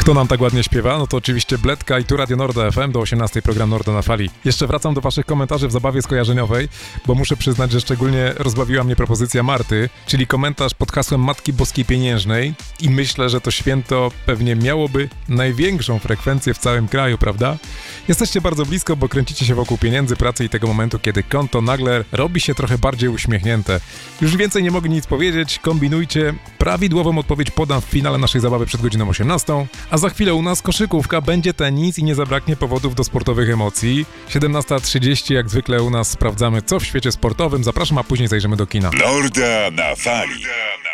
Kto nam tak ładnie śpiewa? No to oczywiście Bledka i tu Radio Norda FM do 18 program Norda na fali. Jeszcze wracam do waszych komentarzy w zabawie skojarzeniowej, bo muszę przyznać, że szczególnie rozbawiła mnie propozycja Marty, czyli komentarz pod hasłem Matki Boskiej Pieniężnej i myślę, że to święto pewnie miałoby największą frekwencję w całym kraju, prawda? Jesteście bardzo blisko, bo kręcicie się wokół pieniędzy, pracy i tego momentu, kiedy konto nagle robi się trochę bardziej uśmiechnięte. Już więcej nie mogę nic powiedzieć, kombinujcie. Prawidłową odpowiedź podam w finale naszej zabawy przed godziną 18, a za chwilę u nas koszykówka, będzie tenis i nie zabraknie powodów do sportowych emocji. 17:30 jak zwykle u nas sprawdzamy, co w świecie sportowym. Zapraszam, a później zajrzymy do kina. Norda na fali.